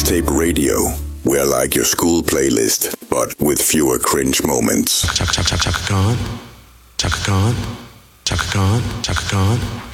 Mixtape Radio. We're like your school playlist, but with fewer cringe moments. Chaka Khan, Chaka Khan, Chaka Khan, Chaka Khan.